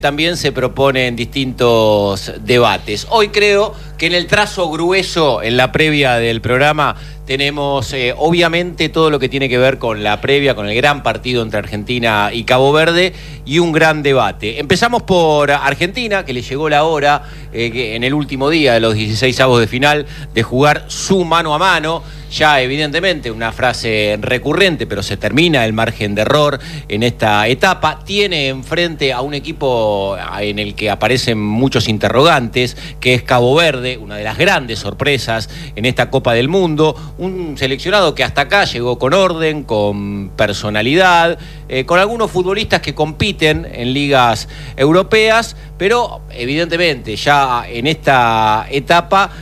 También se proponen distintos debates. Hoy creo que en el trazo grueso, en la previa del programa, tenemos obviamente todo lo que tiene que ver con la previa, con el gran partido entre Argentina y Cabo Verde y un gran debate. Empezamos por Argentina, que le llegó la hora en el último día de los 16avos de final de jugar su mano a mano. Ya evidentemente una frase recurrente, pero se termina el margen de error en esta etapa. Tiene enfrente a un equipo en el que aparecen muchos interrogantes, que es Cabo Verde, una de las grandes sorpresas en esta Copa del Mundo. Un seleccionado que hasta acá llegó con orden, con personalidad, con algunos futbolistas que compiten en ligas europeas, pero evidentemente ya en esta etapa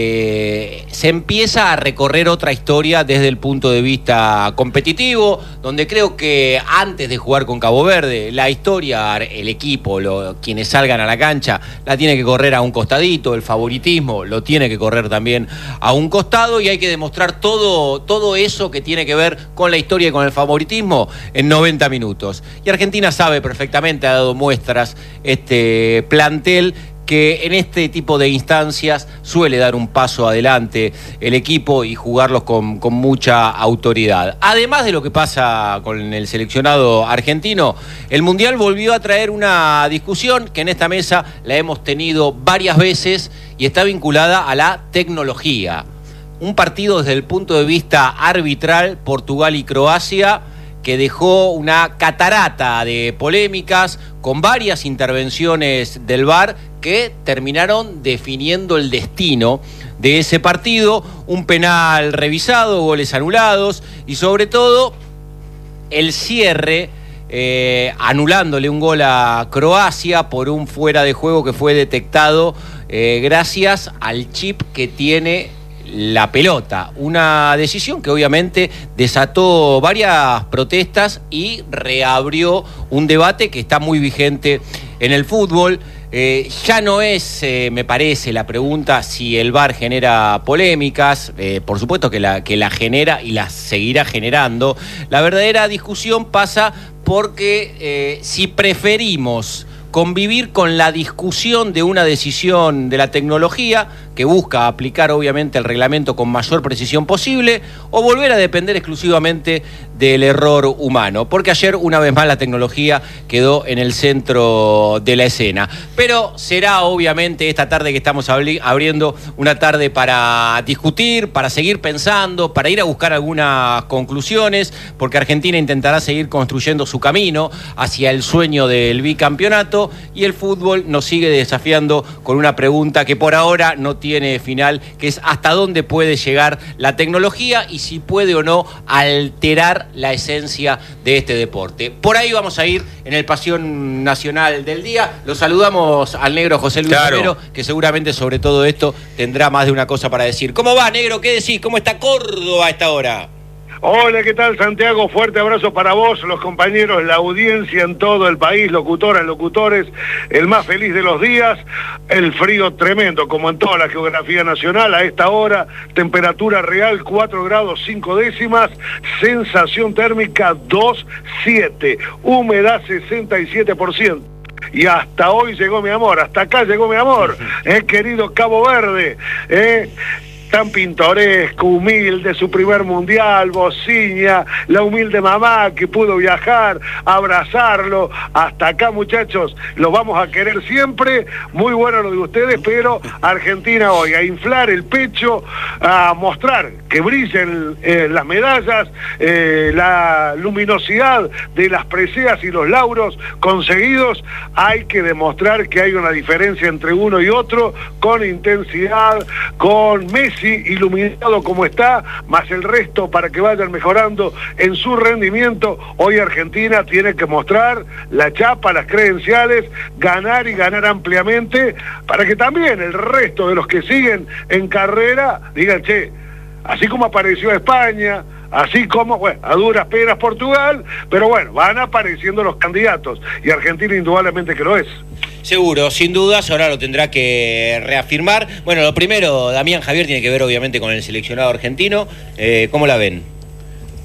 se empieza a recorrer otra historia desde el punto de vista competitivo, donde creo que antes de jugar con Cabo Verde, la historia, el equipo, quienes salgan a la cancha, la tiene que correr a un costadito, el favoritismo lo tiene que correr también a un costado, y hay que demostrar todo eso que tiene que ver con la historia y con el favoritismo en 90 minutos. Y Argentina sabe perfectamente, ha dado muestras este plantel, que en este tipo de instancias suele dar un paso adelante el equipo y jugarlos con mucha autoridad. Además de lo que pasa con el seleccionado argentino, el Mundial volvió a traer una discusión que en esta mesa la hemos tenido varias veces y está vinculada a la tecnología. Un partido desde el punto de vista arbitral, Portugal y Croacia, que dejó una catarata de polémicas con varias intervenciones del VAR que terminaron definiendo el destino de ese partido. Un penal revisado, goles anulados y sobre todo el cierre, anulándole un gol a Croacia por un fuera de juego que fue detectado gracias al chip que tiene la pelota. Una decisión que obviamente desató varias protestas y reabrió un debate que está muy vigente en el fútbol. Ya no es, me parece, la pregunta si el VAR genera polémicas. Por supuesto que la genera y la seguirá generando. La verdadera discusión pasa porque si preferimos convivir con la discusión de una decisión de la tecnología que busca aplicar obviamente el reglamento con mayor precisión posible, o volver a depender exclusivamente del error humano, porque ayer una vez más la tecnología quedó en el centro de la escena. Pero será obviamente esta tarde que estamos abriendo una tarde para discutir, para seguir pensando, para ir a buscar algunas conclusiones, porque Argentina intentará seguir construyendo su camino hacia el sueño del bicampeonato, y el fútbol nos sigue desafiando con una pregunta que por ahora no tiene final, que es hasta dónde puede llegar la tecnología y si puede o no alterar la esencia de este deporte. Por ahí vamos a ir en el Pasión Nacional del día. Lo saludamos al negro José Luis Romero, que seguramente sobre todo esto tendrá más de una cosa para decir. ¿Cómo va, negro? ¿Qué decís? ¿Cómo está Córdoba a esta hora? Hola, ¿qué tal, Santiago? Fuerte abrazo para vos, los compañeros, la audiencia en todo el país, locutoras, locutores, el más feliz de los días. El frío tremendo, como en toda la geografía nacional, a esta hora, temperatura real 4 grados 5 décimas, sensación térmica 2,7, humedad 67%. Y hasta hoy llegó mi amor, hasta acá llegó mi amor, querido Cabo Verde, tan pintoresco, humilde, su primer mundial, Bociña, la humilde mamá que pudo viajar, abrazarlo. Hasta acá, muchachos, los vamos a querer siempre. Muy bueno lo de ustedes, pero Argentina hoy a inflar el pecho, a mostrar que brillen las medallas, la luminosidad de las preseas y los lauros conseguidos. Hay que demostrar que hay una diferencia entre uno y otro, con intensidad, con Messi iluminado como está, más el resto para que vayan mejorando en su rendimiento. Hoy Argentina tiene que mostrar la chapa, las credenciales, ganar y ganar ampliamente, para que también el resto de los que siguen en carrera digan, che, así como apareció España, así como, bueno, a duras penas Portugal, pero bueno, van apareciendo los candidatos, y Argentina indudablemente que lo es. Seguro, sin dudas, ahora lo tendrá que reafirmar. Bueno, lo primero, Damián Javier, tiene que ver obviamente con el seleccionado argentino. ¿Cómo la ven?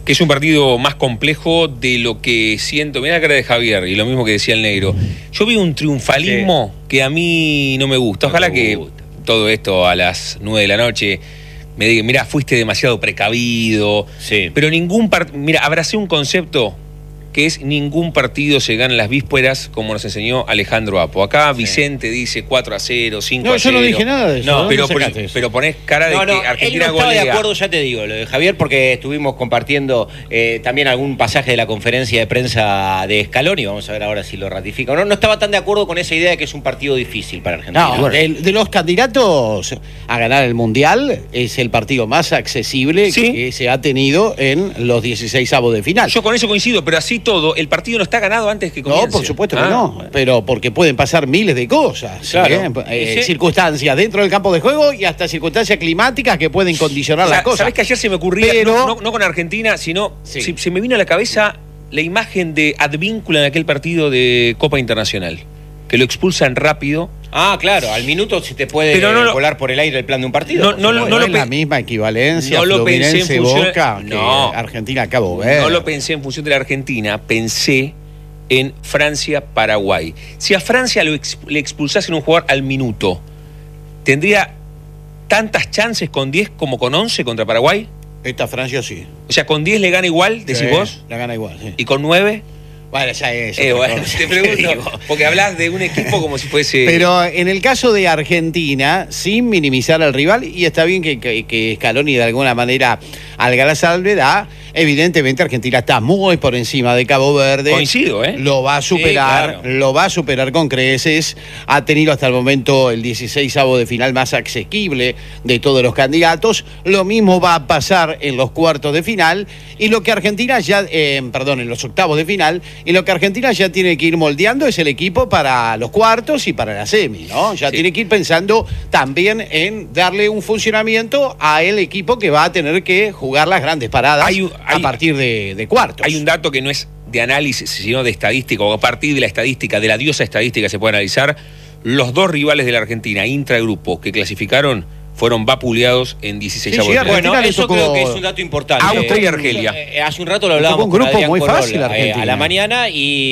que es un partido más complejo de lo que siento. Mirá la cara de Javier, y lo mismo que decía el negro. Yo vi un triunfalismo que a mí no me gusta. Ojalá que todo esto a las 9 de la noche me diga, mirá, fuiste demasiado precavido. Sí. Pero ningún partido... Mira, abracé un concepto que es ningún partido se gana en las vísperas, como nos enseñó Alejandro Apo. Acá Vicente dice 4-0, 5-0. No, yo no dije nada de eso. No, pero ponés cara de que Argentina él no estaba golea. de acuerdo, ya te digo, lo de Javier, porque estuvimos compartiendo también algún pasaje de la conferencia de prensa de Scaloni, vamos a ver ahora si lo ratifica o no. No estaba tan de acuerdo con esa idea de que es un partido difícil para Argentina. No, de los candidatos a ganar el Mundial, es el partido más accesible que se ha tenido en los 16avos de final. Yo con eso coincido, pero así todo, el partido no está ganado antes que comience. No, por supuesto que no, pero porque pueden pasar miles de cosas, claro. Circunstancias dentro del campo de juego y hasta circunstancias climáticas que pueden condicionar las cosas. ¿Sabés que ayer se me ocurría, pero... no con Argentina, sino se me vino a la cabeza la imagen de Advíncula en aquel partido de Copa Internacional, que lo expulsan rápido. Ah, claro, al minuto se te puede volar por el aire el plan de un partido. No es la misma equivalencia. No lo pensé en función Boca que Argentina-Cabo Verde. No lo pensé en función de la Argentina, pensé en Francia-Paraguay. Si a Francia le expulsasen un jugador al minuto, ¿tendría tantas chances con 10 como con 11 contra Paraguay? Esta Francia sí. O sea, ¿con 10 le gana igual, decís vos? La gana igual, sí. ¿Y con 9? Bueno, ya es. Bueno, te pregunto, porque hablas de un equipo como si fuese... Pero en el caso de Argentina, sin minimizar al rival, y está bien que Scaloni de alguna manera al Galasalve da, evidentemente Argentina está muy por encima de Cabo Verde. Coincido, ¿eh? Lo va a superar, lo va a superar con creces. Ha tenido hasta el momento el 16avo de final más asequible de todos los candidatos. Lo mismo va a pasar en los cuartos de final, y lo que Argentina ya, en los octavos de final, y lo que Argentina ya tiene que ir moldeando es el equipo para los cuartos y para la semi, ¿no? Ya tiene que ir pensando también en darle un funcionamiento a el equipo que va a tener que jugar las grandes paradas a partir de cuartos. Hay un dato que no es de análisis, sino de estadística, o a partir de la estadística, de la diosa estadística se puede analizar. Los dos rivales de la Argentina, intragrupo, que clasificaron, fueron vapuleados en 16 avos. Bueno, eso creo que es un dato importante. Austria y Argelia. Hace un rato lo hablábamos un grupo con Adrián muy Corol, fácil, a la mañana,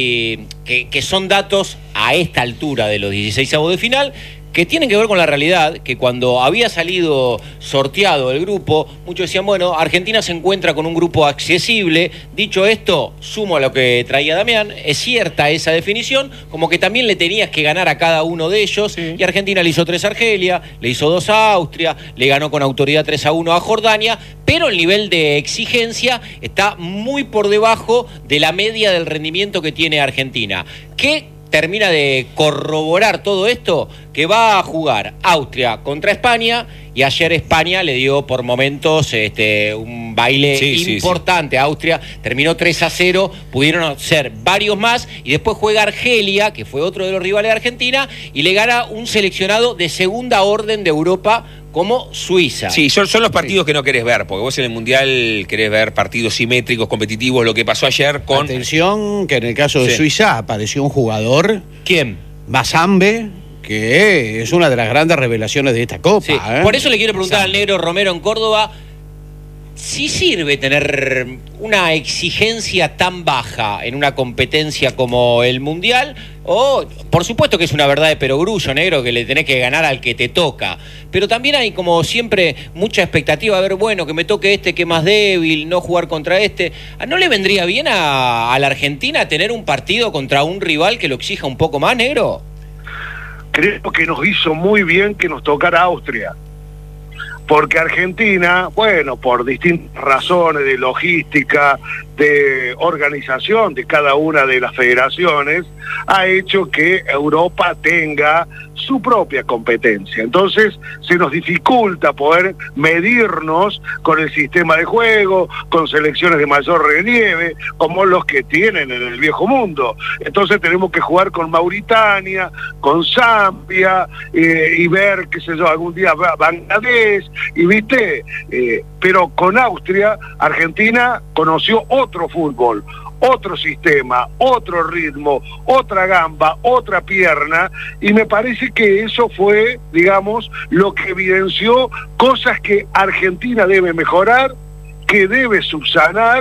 y que son datos a esta altura de los 16 avos de final que tienen que ver con la realidad, que cuando había salido sorteado el grupo, muchos decían, bueno, Argentina se encuentra con un grupo accesible. Dicho esto, sumo a lo que traía Damián, es cierta esa definición, como que también le tenías que ganar a cada uno de ellos, y Argentina le hizo 3 a Argelia, le hizo 2 a Austria, le ganó con autoridad 3-1 a Jordania, pero el nivel de exigencia está muy por debajo de la media del rendimiento que tiene Argentina. ¿Qué termina de corroborar todo esto? Que va a jugar Austria contra España, y ayer España le dio por momentos un baile importante a Austria. Terminó 3-0, pudieron ser varios más, y después juega Argelia, que fue otro de los rivales de Argentina, y le gana un seleccionado de segunda orden de Europa como Suiza. Sí, son los partidos que no querés ver, porque vos en el Mundial querés ver partidos simétricos, competitivos, lo que pasó ayer con... Atención, que en el caso de Suiza apareció un jugador... ¿Quién? Mazambe, que es una de las grandes revelaciones de esta Copa. Sí. Por eso le quiero preguntar al negro Romero en Córdoba, ¿sí sirve tener una exigencia tan baja en una competencia como el Mundial? O, por supuesto que es una verdad de perogrullo, negro, que le tenés que ganar al que te toca, pero también hay, como siempre, mucha expectativa, a ver, bueno, que me toque que es más débil, no jugar contra este. ¿No le vendría bien a la Argentina tener un partido contra un rival que lo exija un poco más, negro? Creo que nos hizo muy bien que nos tocara Austria, porque Argentina, bueno, por distintas razones de logística, de organización de cada una de las federaciones, ha hecho que Europa tenga su propia competencia. Entonces se nos dificulta poder medirnos con el sistema de juego, con selecciones de mayor relieve, como los que tienen en el viejo mundo. Entonces tenemos que jugar con Mauritania, con Zambia, y ver, qué sé yo, algún día Bangladesh, y viste, pero con Austria, Argentina conoció otro fútbol, otro sistema, otro ritmo, otra gamba, otra pierna, y me parece que eso fue, digamos, lo que evidenció cosas que Argentina debe mejorar, que debe subsanar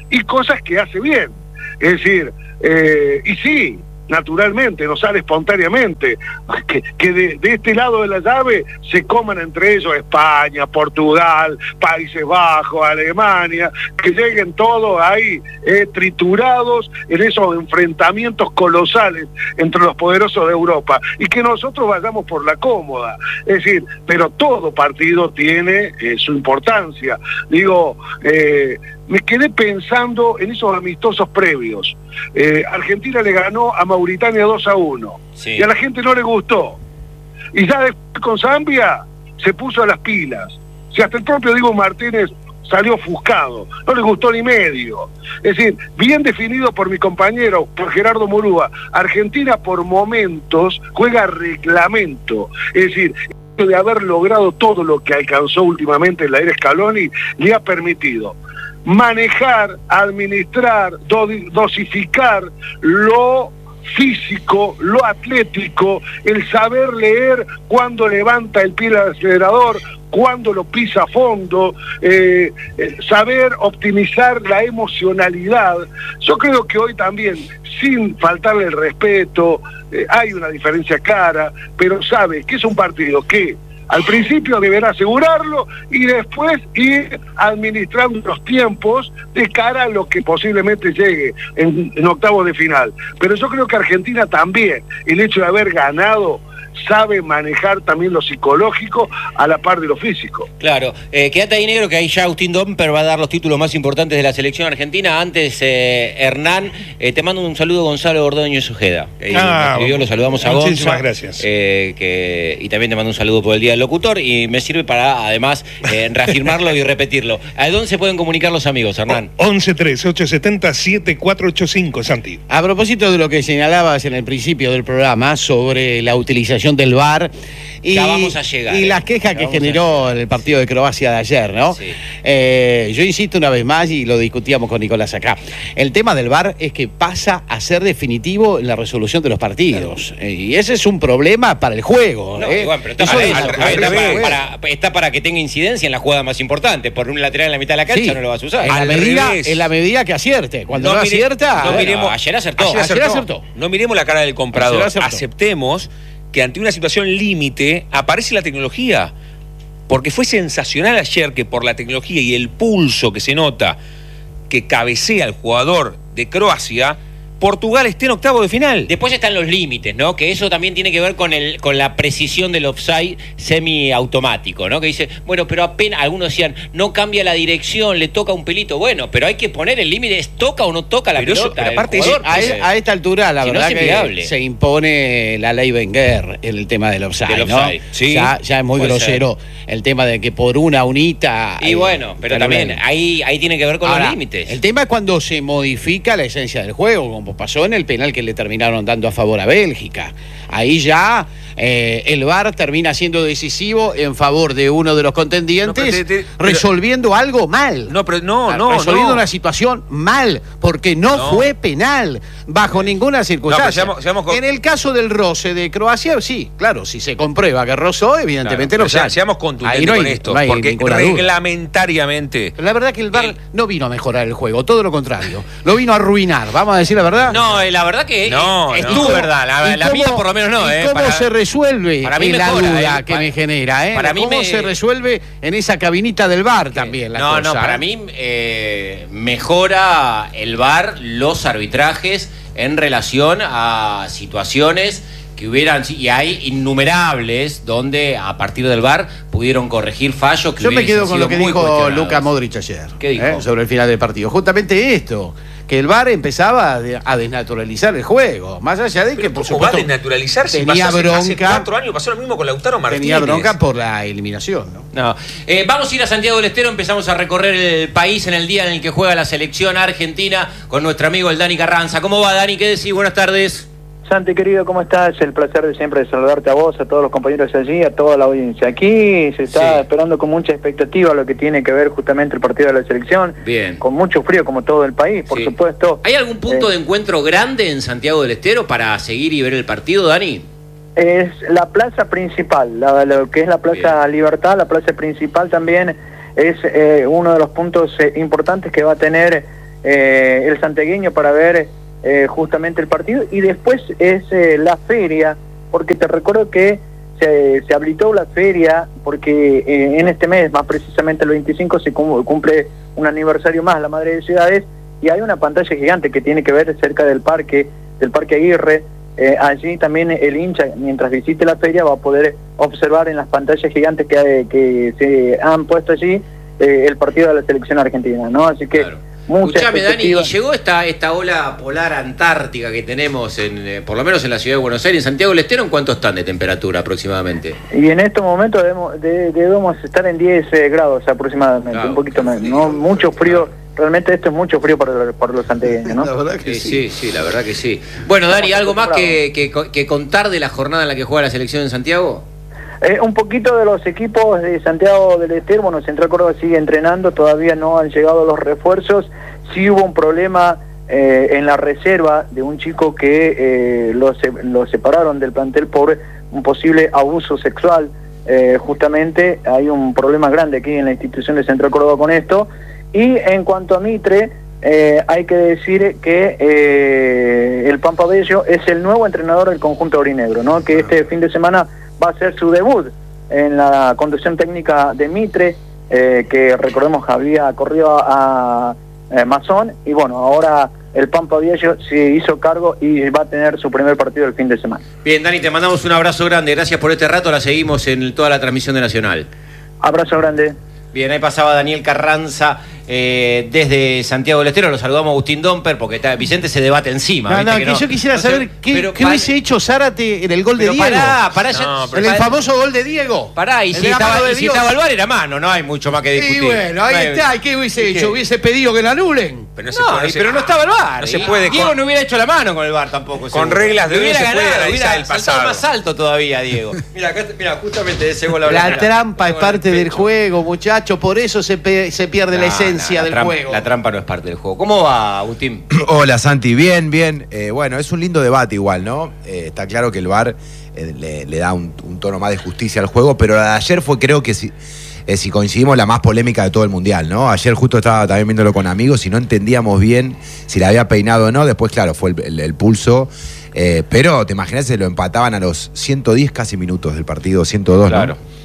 y cosas que hace bien. Es decir, y sí, naturalmente, no sale espontáneamente, que de este lado de la llave se coman entre ellos España, Portugal, Países Bajos, Alemania, que lleguen todos ahí triturados en esos enfrentamientos colosales entre los poderosos de Europa, y que nosotros vayamos por la cómoda. Es decir, pero todo partido tiene su importancia. Digo, me quedé pensando en esos amistosos previos. Argentina le ganó a Mauritania 2-1, sí, y a la gente no le gustó. Y ya después con Zambia se puso a las pilas. Si hasta el propio Diego Martínez salió ofuscado, no le gustó ni medio. Es decir, bien definido por mi compañero, por Gerardo Murúa, Argentina por momentos juega reglamento. Es decir, de haber logrado todo lo que alcanzó últimamente en la era Scaloni, le ha permitido manejar, administrar, dosificar lo físico, lo atlético, el saber leer cuando levanta el pie del acelerador, cuando lo pisa a fondo, saber optimizar la emocionalidad. Yo creo que hoy también, sin faltarle el respeto, hay una diferencia clara, pero sabe que es un partido que al principio deberá asegurarlo y después ir administrando los tiempos de cara a lo que posiblemente llegue en octavos de final. Pero yo creo que Argentina también, el hecho de haber ganado, sabe manejar también lo psicológico a la par de lo físico. Claro, quédate ahí, negro, que ahí ya Agustín Domper va a dar los títulos más importantes de la selección argentina. Antes, Hernán, te mando un saludo, Gonzalo Ordóñez Ojeda. Lo saludamos a Gonzalo. Muchísimas gracias. Y también te mando un saludo por el Día del Locutor, y me sirve para, además, reafirmarlo y repetirlo. ¿A dónde se pueden comunicar los amigos, Hernán? 11-3-870-7485, Santi. A propósito de lo que señalabas en el principio del programa sobre la utilización del VAR y, ya vamos a llegar, y las quejas que generó en el partido de Croacia de ayer, ¿no? Sí. Yo insisto una vez más, y lo discutíamos con Nicolás acá, el tema del VAR es que pasa a ser definitivo en la resolución de los partidos, y ese es un problema para el juego. No, igual, pero está para que tenga incidencia en la jugada más importante. Por un lateral en la mitad de la cancha, sí, no lo vas a usar. En la medida que acierte. Cuando no acierta... Ayer acertó. No miremos la cara del comprador. Aceptemos que ante una situación límite aparece la tecnología, porque fue sensacional ayer que por la tecnología y el pulso que se nota que cabecea el jugador de Croacia, Portugal esté en octavo de final. Después están los límites, ¿no? Que eso también tiene que ver con la precisión del offside semiautomático, ¿no? Que dice, bueno, pero apenas, algunos decían, no cambia la dirección, le toca un pelito. Bueno, pero hay que poner el límite, ¿es toca o no toca la pelota? Pero aparte a esta altura, la verdad que se impone la ley Wenger en el tema del offside, ¿no? Sí, ya es muy grosero el tema de que por una unita... Y bueno, pero también ahí tiene que ver con los límites. El tema es cuando se modifica la esencia del juego, como pasó en el penal que le terminaron dando a favor a Bélgica. Ahí ya el VAR termina siendo decisivo en favor de uno de los contendientes, resolviendo algo mal. Resolviendo una situación mal, porque no fue penal bajo ninguna circunstancia. En el caso del roce de Croacia, sí, claro, si se comprueba que rozó, evidentemente no sale. Seamos contundentes con esto, porque reglamentariamente... La verdad que el VAR no vino a mejorar el juego, todo lo contrario. Lo vino a arruinar, vamos a decir la verdad. No, la verdad que es tu verdad, la mía por lo menos no. ¿Cómo se resuelve la duda que me genera? ¿Cómo se resuelve en esa cabinita del VAR también la cosa? No, para mí mejora el VAR los arbitrajes en relación a situaciones que hubieran, y hay innumerables donde a partir del VAR pudieron corregir fallos que yo me quedo con lo que dijo Luka Modric ayer. ¿Qué dijo? Sobre el final del partido. Justamente esto, que el VAR empezaba a desnaturalizar el juego. Más allá de que, por supuesto, va a desnaturalizar si tenía bronca. Hace 4 años pasó lo mismo con Lautaro Martínez. Tenía bronca por la eliminación, ¿no? Vamos a ir a Santiago del Estero, empezamos a recorrer el país en el día en el que juega la selección argentina con nuestro amigo el Dani Carranza. ¿Cómo va, Dani? ¿Qué decís? Buenas tardes. Santi, querido, ¿cómo estás? El placer de siempre de saludarte a vos, a todos los compañeros allí, a toda la audiencia. Aquí se está esperando con mucha expectativa lo que tiene que ver justamente el partido de la selección. Bien. Con mucho frío, como todo el país, por supuesto. ¿Hay algún punto de encuentro grande en Santiago del Estero para seguir y ver el partido, Dani? Es la plaza principal, lo que es la Plaza Libertad, la plaza principal también es uno de los puntos importantes que va a tener el santiagueño para ver justamente el partido, y después es la feria, porque te recuerdo que se habilitó la feria porque en este mes, más precisamente el 25, se cumple un aniversario más, la Madre de Ciudades, y hay una pantalla gigante que tiene que ver cerca del Parque Aguirre. Allí también el hincha, mientras visite la feria, va a poder observar en las pantallas gigantes que se han puesto allí el partido de la selección argentina, ¿no? Así que claro. Escuchame, Dani, y llegó esta ola polar antártica que tenemos, por lo menos en la ciudad de Buenos Aires, en Santiago del Estero, ¿en cuánto están de temperatura aproximadamente? Y en estos momentos debemos estar en 10 grados aproximadamente, claro, un poquito menos, ¿no? Mucho frío, realmente esto es mucho frío para los santiagueños, ¿no? La verdad que sí, la verdad que sí. Bueno, Dani, ¿algo más que contar de la jornada en la que juega la selección en Santiago? Un poquito de los equipos de Santiago del Estero. Bueno, Central Córdoba sigue entrenando, todavía no han llegado los refuerzos. Sí hubo un problema en la reserva de un chico que lo separaron del plantel por un posible abuso sexual. Justamente hay un problema grande aquí en la institución de Central Córdoba con esto. Y en cuanto a Mitre, hay que decir que el Pampa Bello es el nuevo entrenador del conjunto aurinegro, ¿no? Que este fin de semana va a ser su debut en la conducción técnica de Mitre, que recordemos había corrido a Mazón, y bueno, ahora el Pampa Viejo se hizo cargo y va a tener su primer partido el fin de semana. Bien, Dani, te mandamos un abrazo grande, gracias por este rato, la seguimos en toda la transmisión de Nacional. Abrazo grande. Bien, ahí pasaba Daniel Carranza desde Santiago del Estero. Lo saludamos a Agustín Domper porque Vicente se debate encima. Yo quisiera saber qué hubiese hecho Zárate en el gol de Diego. En el famoso gol de Diego. Y si estaba al VAR era mano, no hay mucho más que discutir. Y bueno, ahí está. ¿Y qué hubiese hecho? ¿Hubiese pedido que la anulen? Pero no estaba el VAR. No se puede. Diego no hubiera hecho la mano con el VAR tampoco. Con reglas de hoy no se puede analizar el pasado. Más alto todavía, Diego. Mira, justamente ese gol la trampa es parte del juego, muchacho. Por eso se pierde la esencia del juego. La trampa no es parte del juego. ¿Cómo va, Agustín? Hola, Santi. Bien. Bueno, es un lindo debate igual, ¿no? Está claro que el VAR le da un tono más de justicia al juego, pero la de ayer fue, creo que si coincidimos, la más polémica de todo el Mundial, ¿no? Ayer justo estaba también viéndolo con amigos y no entendíamos bien si la había peinado o no. Después, claro, fue el pulso. Pero te imaginas, se lo empataban a los 110 casi minutos del partido, 102, claro. ¿no?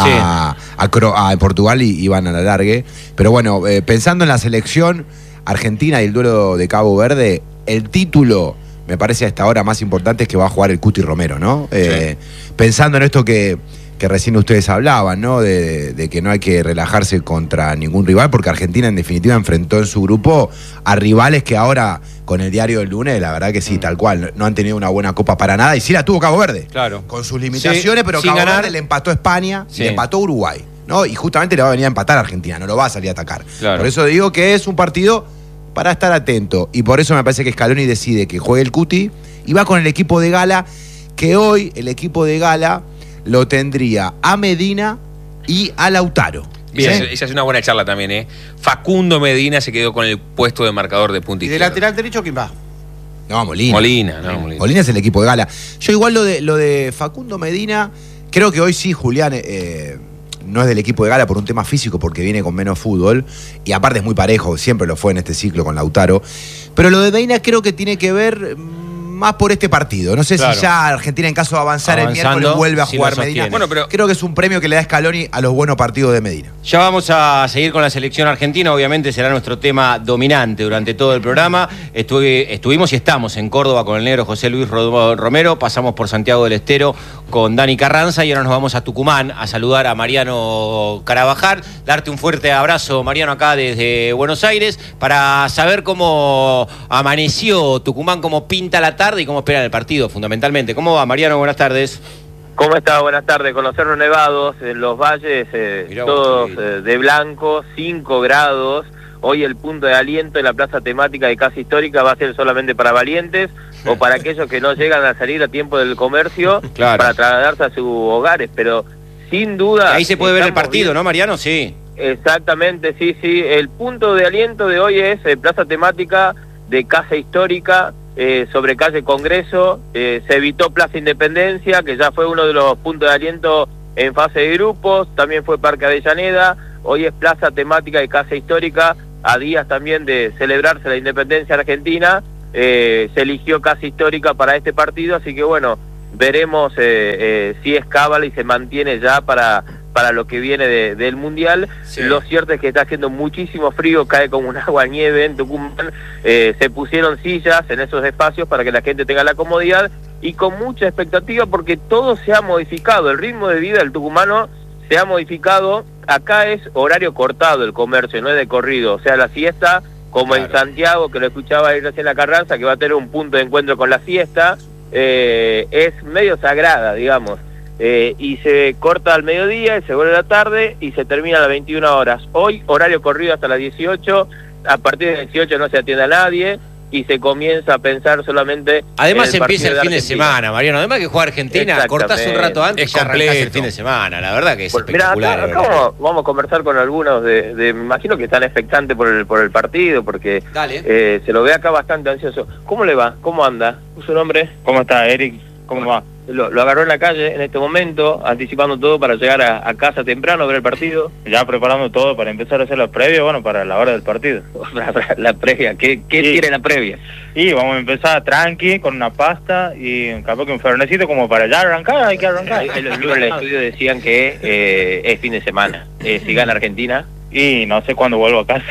A Portugal y iban a la largue. Pero bueno, pensando en la selección argentina y el duelo de Cabo Verde, el título me parece hasta ahora más importante es que va a jugar el Cuti Romero, ¿no? Sí. Pensando en esto que recién ustedes hablaban, ¿no? De que no hay que relajarse contra ningún rival, porque Argentina en definitiva enfrentó en su grupo a rivales que ahora, con el diario del lunes, la verdad que sí, tal cual, no han tenido una buena copa para nada, y sí la tuvo Cabo Verde, claro, con sus limitaciones, sí, pero Cabo Verde le empató a España, sí, y le empató a Uruguay, ¿no? Y justamente le va a venir a empatar a Argentina, no lo va a salir a atacar. Claro. Por eso digo que es un partido para estar atento, y por eso me parece que Scaloni decide que juegue el Cuti, y va con el equipo de gala, que hoy el equipo de gala lo tendría a Medina y a Lautaro. Bien. Esa es una buena charla también, ¿eh? Facundo Medina se quedó con el puesto de marcador de punta izquierda. ¿Y de lateral derecho quién va? No, Molina. Molina es el equipo de gala. Yo igual lo de Facundo Medina, creo que hoy sí, Julián, no es del equipo de gala por un tema físico, porque viene con menos fútbol, y aparte es muy parejo, siempre lo fue en este ciclo con Lautaro. Pero lo de Medina creo que tiene que ver más por este partido. No sé, claro, si ya Argentina, en caso de avanzar el miércoles, vuelve a jugar Medina. Bueno, pero creo que es un premio que le da Scaloni a los buenos partidos de Medina. Ya vamos a seguir con la selección argentina, obviamente será nuestro tema dominante durante todo el programa. Estuvimos y estamos en Córdoba con el negro José Luis Romero, pasamos por Santiago del Estero con Dani Carranza y ahora nos vamos a Tucumán a saludar a Mariano Carabajal, darte un fuerte abrazo, Mariano, acá desde Buenos Aires, para saber cómo amaneció Tucumán, cómo pinta la tarde y cómo esperan el partido, fundamentalmente. ¿Cómo va, Mariano? Buenas tardes. ¿Cómo está? Buenas tardes. Con los cerros nevados en los valles, todos de blanco, 5 grados. Hoy el punto de aliento en la plaza temática de Casa Histórica va a ser solamente para valientes o para aquellos que no llegan a salir a tiempo del comercio, claro, para trasladarse a sus hogares. Pero sin duda... Ahí se puede ver el partido, bien, ¿no, Mariano? Sí. Exactamente, sí. El punto de aliento de hoy es plaza temática de Casa Histórica, sobre calle Congreso. Se evitó Plaza Independencia, que ya fue uno de los puntos de aliento en fase de grupos, también fue Parque Avellaneda. Hoy es plaza temática de Casa Histórica, a días también de celebrarse la independencia argentina, se eligió Casa Histórica para este partido, así que bueno, veremos si es cábala y se mantiene ya para lo que viene del Mundial. Sí. Lo cierto es que está haciendo muchísimo frío, cae como un agua nieve en Tucumán, se pusieron sillas en esos espacios para que la gente tenga la comodidad y con mucha expectativa porque todo se ha modificado, el ritmo de vida del tucumano se ha modificado. Acá es horario cortado el comercio, no es de corrido, o sea, la siesta, como claro. En Santiago, que lo escuchaba ahí recién la Carranza, que va a tener un punto de encuentro con la siesta, es medio sagrada, digamos, y se corta al mediodía, y se vuelve a la tarde, y se termina a las 21 horas. Hoy, horario corrido hasta las 18, a partir de las 18 no se atiende a nadie, y se comienza a pensar solamente. Además empieza el fin de semana, Mariano. Además que juega Argentina, cortás un rato antes y ya arrancás el fin de semana. La verdad que es espectacular. Mirá, acá vamos a conversar con algunos me imagino que están expectantes por el partido, porque se lo ve acá bastante ansioso. ¿Cómo le va? ¿Cómo anda? ¿Su nombre? ¿Cómo está, Eric? ¿Cómo va? Lo agarró en la calle en este momento, anticipando todo para llegar a casa temprano a ver el partido. Ya preparando todo para empezar a hacer la previa, bueno, para la hora del partido. La previa, ¿qué tiene la previa? Y vamos a empezar tranqui, con una pasta y capaz que un fernecito como para ya arrancar, hay que arrancar. En el estudio decían que es fin de semana, si gana Argentina. Y no sé cuándo vuelvo a casa.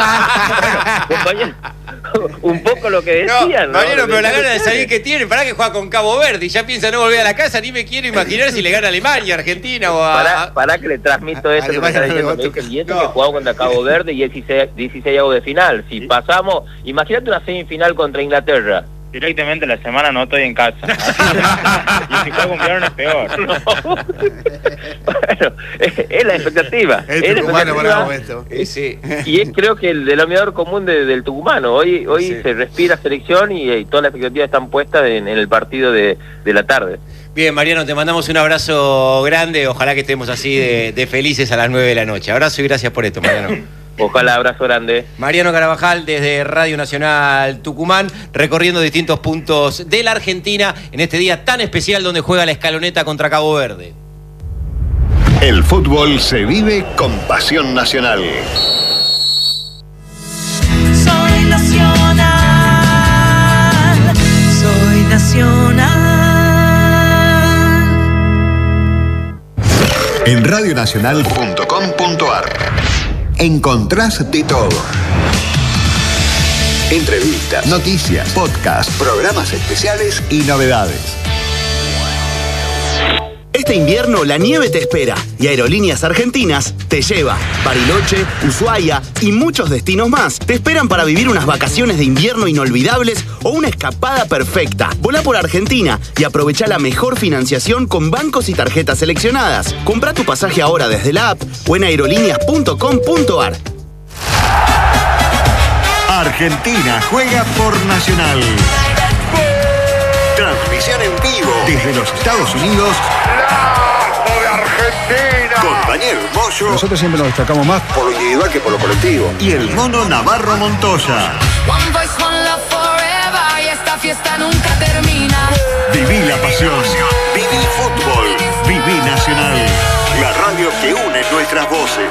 Bueno, un poco lo que decían, ¿no? Mariano, pero la gana de salir que tiene, para que juega con Cabo Verde y ya piensa no volver a la casa, ni me quiero imaginar si le gana a Alemania, Argentina o a... Para que le transmito esto que me está diciendo, que jugamos contra Cabo Verde y es 16 de final. Si pasamos, imagínate una semifinal contra Inglaterra. Directamente la semana no estoy en casa. Y si juego un viernes es peor. No. Bueno, es la expectativa. Es el tucumano para el momento. Sí. Y es creo que el denominador común del tucumano. Hoy sí. Se respira selección y toda la expectativa están puestas en el partido de la tarde. Bien, Mariano, te mandamos un abrazo grande. Ojalá que estemos así de felices a las 9 de la noche. Abrazo y gracias por esto, Mariano. Ojalá, abrazo grande. Mariano Carabajal desde Radio Nacional Tucumán, recorriendo distintos puntos de la Argentina en este día tan especial donde juega la Escaloneta contra Cabo Verde. El fútbol se vive con pasión nacional. Soy nacional, soy nacional. En radionacional.com.ar encontrás de todo. Entrevistas, noticias, podcasts, programas especiales y novedades. Este invierno la nieve te espera y Aerolíneas Argentinas te lleva. Bariloche, Ushuaia y muchos destinos más te esperan para vivir unas vacaciones de invierno inolvidables o una escapada perfecta. Volá por Argentina y aprovecha la mejor financiación con bancos y tarjetas seleccionadas. Comprá tu pasaje ahora desde la app o en aerolíneas.com.ar. Argentina juega por Nacional. Transmisión en vivo desde los Estados Unidos. ¡Lazo de Argentina! Con Daniel Moyo. Nosotros siempre nos destacamos más por lo individual que por lo colectivo. Y el mono Navarro Montoya. One voice, one love forever. Y esta fiesta nunca termina. Viví la pasión. Viví fútbol. Viví Nacional. La radio que une nuestras voces.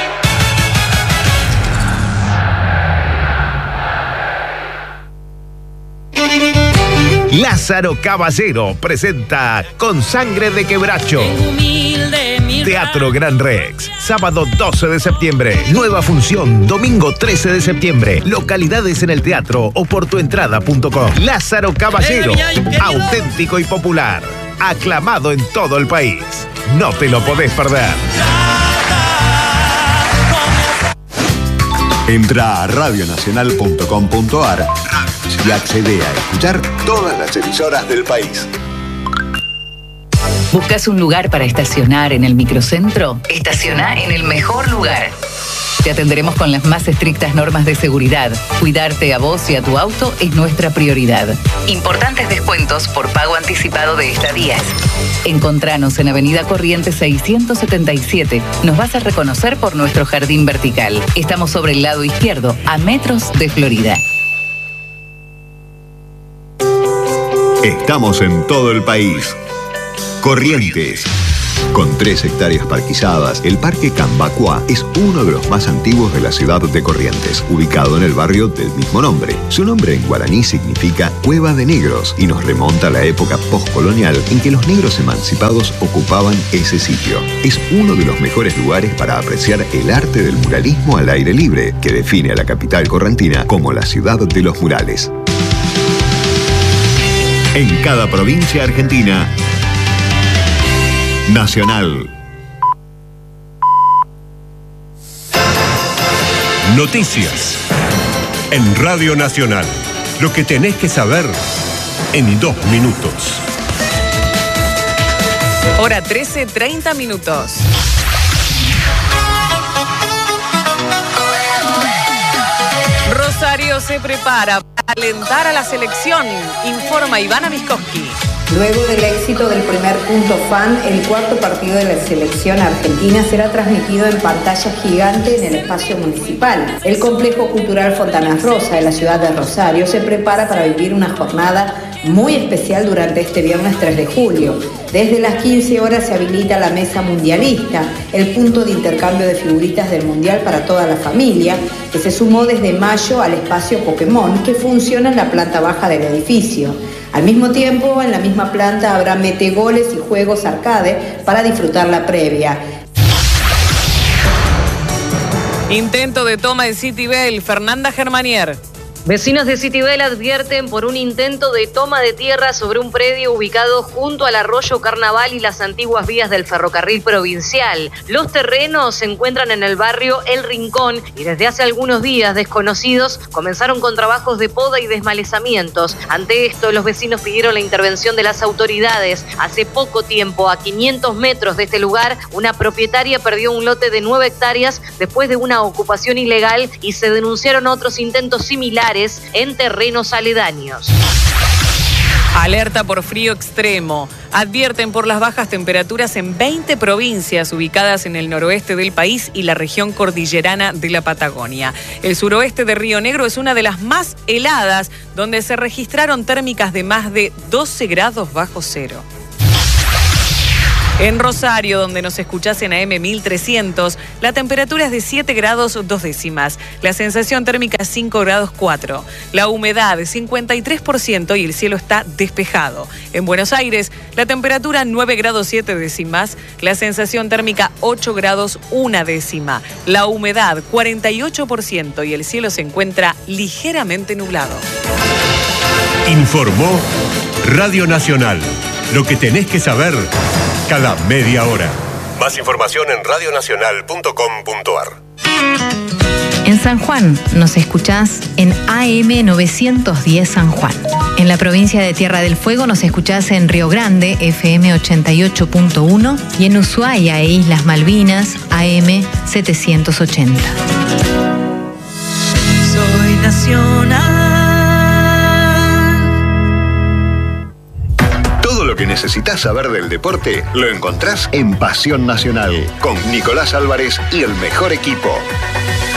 Lázaro Caballero presenta Con Sangre de Quebracho. Teatro Gran Rex, sábado 12 de septiembre. Nueva función, domingo 13 de septiembre. Localidades en el teatro o por tuentrada.com. Lázaro Caballero, auténtico y popular. Aclamado en todo el país. No te lo podés perder. Entra a radionacional.com.ar y accede a escuchar todas las emisoras del país. ¿Buscas un lugar para estacionar en el microcentro? Estaciona en el mejor lugar. Te atenderemos con las más estrictas normas de seguridad. Cuidarte a vos y a tu auto es nuestra prioridad. Importantes descuentos por pago anticipado de estadías. Encontranos en Avenida Corrientes 677. Nos vas a reconocer por nuestro jardín vertical. Estamos sobre el lado izquierdo, a metros de Florida. Estamos en todo el país. Corrientes Con 3 hectáreas parquizadas, el Parque Cambacuá es uno de los más antiguos de la ciudad de Corrientes, ubicado en el barrio del mismo nombre. Su nombre en guaraní significa Cueva de Negros y nos remonta a la época postcolonial en que los negros emancipados ocupaban ese sitio. Es uno de los mejores lugares para apreciar el arte del muralismo al aire libre, que define a la capital correntina como la ciudad de los murales. En cada provincia argentina, Nacional. Noticias en Radio Nacional. Lo que tenés que saber en 2 minutos. Hora 13:30 minutos. Rosario se prepara para alentar a la selección, informa Ivana Miskowski. Luego del éxito del primer punto fan, el cuarto partido de la selección argentina será transmitido en pantalla gigante en el espacio municipal. El complejo cultural Fontanas Rosa de la ciudad de Rosario se prepara para vivir una jornada muy especial durante este viernes 3 de julio. Desde las 15 horas se habilita la mesa mundialista, el punto de intercambio de figuritas del mundial para toda la familia, que se sumó desde mayo al espacio Pokémon, que funciona en la planta baja del edificio. Al mismo tiempo, en la misma planta habrá metegoles y juegos arcade para disfrutar la previa. Intento de toma de Citibel, Fernanda Germanier. Vecinos de Citibel advierten por un intento de toma de tierra sobre un predio ubicado junto al arroyo Carnaval y las antiguas vías del ferrocarril provincial. Los terrenos se encuentran en el barrio El Rincón y desde hace algunos días desconocidos comenzaron con trabajos de poda y desmalezamientos. Ante esto, los vecinos pidieron la intervención de las autoridades. Hace poco tiempo, a 500 metros de este lugar, una propietaria perdió un lote de 9 hectáreas después de una ocupación ilegal y se denunciaron otros intentos similares en terrenos aledaños. Alerta por frío extremo. Advierten por las bajas temperaturas en 20 provincias ubicadas en el noroeste del país y la región cordillerana de la Patagonia. El suroeste de Río Negro es una de las más heladas, donde se registraron térmicas de más de 12 grados bajo cero. En Rosario, donde nos escuchás en AM 1300, la temperatura es de 7 grados 2 décimas. La sensación térmica es 5 grados 4. La humedad es 53% y el cielo está despejado. En Buenos Aires, la temperatura 9 grados 7 décimas. La sensación térmica 8 grados 1 décima. La humedad 48% y el cielo se encuentra ligeramente nublado. Informó Radio Nacional. Lo que tenés que saber cada media hora. Más información en radionacional.com.ar. En San Juan nos escuchás en AM 910 San Juan. En la provincia de Tierra del Fuego nos escuchás en Río Grande, FM 88.1, y en Ushuaia e Islas Malvinas, AM 780. Soy nacional. Todo lo que necesitas saber del deporte lo encontrás en Pasión Nacional con Nicolás Álvarez y el mejor equipo.